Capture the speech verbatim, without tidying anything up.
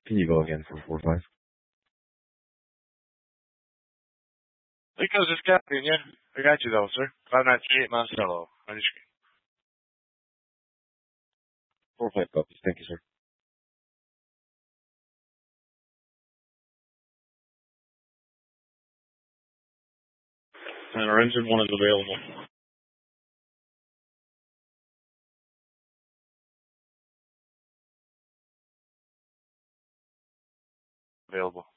Can you go again for four five? Because it's Captain, yeah. I got you though, sir. five nine three eight Monticello. On your screen. Four five copies. Thank you, sir. And our engine one is available. Available.